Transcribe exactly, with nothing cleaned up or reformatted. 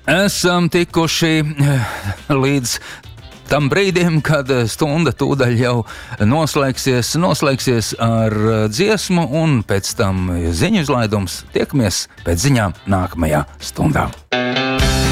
Esam tikuši līdz tam brīdim, kad stunda tūdaļ jau noslēgsies, noslēgsies ar dziesmu un pēc tam ziņu izlaidums. Tiekamies pēc ziņām nākamajā stundā.